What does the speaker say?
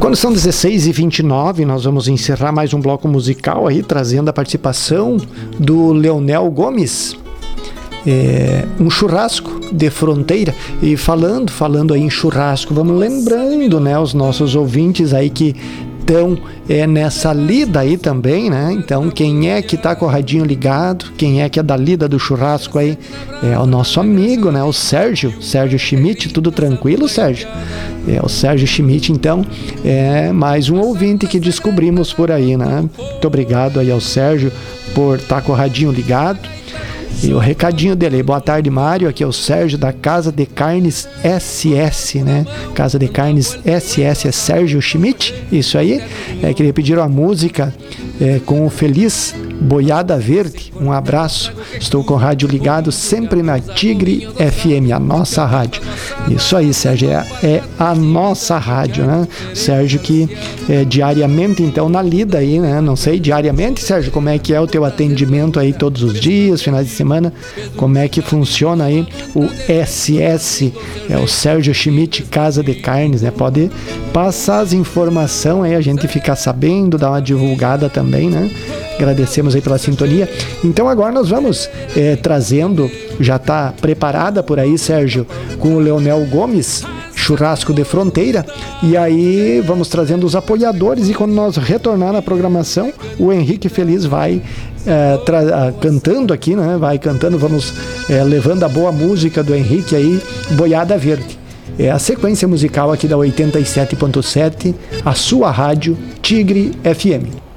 Quando são 16h29, nós vamos encerrar mais um bloco musical aí, trazendo a participação do Leonel Gomes. Um churrasco de fronteira. E falando aí em churrasco, vamos lembrando, né, os nossos ouvintes aí que estão nessa lida aí também, né? Então, quem é que tá com o radinho ligado, quem é que é da lida do churrasco aí, é o nosso amigo, né? O Sérgio Schmidt. Tudo tranquilo, Sérgio? O Sérgio Schmidt, então, é mais um ouvinte que descobrimos por aí, né? Muito obrigado aí ao Sérgio por estar com o radinho ligado. E o recadinho dele: boa tarde, Mário, aqui é o Sérgio da Casa de Carnes SS, né? Casa de Carnes SS, é Sérgio Schmidt, isso aí. Queria pedir uma música com o Feliz Boiada Verde. Um abraço, estou com o rádio ligado sempre na Tigre FM, a nossa rádio. Isso aí, Sérgio, é a nossa rádio, né? Sérgio que diariamente, então, na lida aí, né? Não sei, diariamente, Sérgio, como é que é o teu atendimento aí todos os dias, finais de semana, como é que funciona aí o SS, o Sérgio Schmidt Casa de Carnes, né? Pode passar as informações aí, a gente ficar sabendo, dar uma divulgada também, né? Agradecemos aí pela sintonia. Então agora nós vamos trazendo, já está preparada por aí, Sérgio, com o Leonel Gomes, churrasco de fronteira, e aí vamos trazendo os apoiadores, e quando nós retornar na programação, o Henrique Feliz vai cantando aqui, né? Vai cantando, vamos levando a boa música do Henrique aí, Boiada Verde. É a sequência musical aqui da 87.7, a sua rádio Tigre FM.